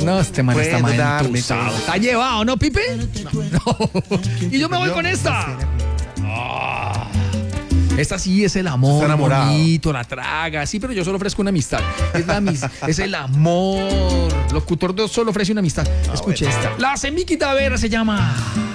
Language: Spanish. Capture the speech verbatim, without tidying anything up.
No, este man está Puedo mal darme entusado. fe. ¿Está llevado, no, Pipe? No. Y yo me voy con esta. Ah. Esta sí es el amor, Está enamorado. bonito, la traga, sí, pero yo solo ofrezco una amistad. Es, la mis- es el amor. Locutor dos solo ofrece una amistad. Escuche esta. La semiquita vera se llama...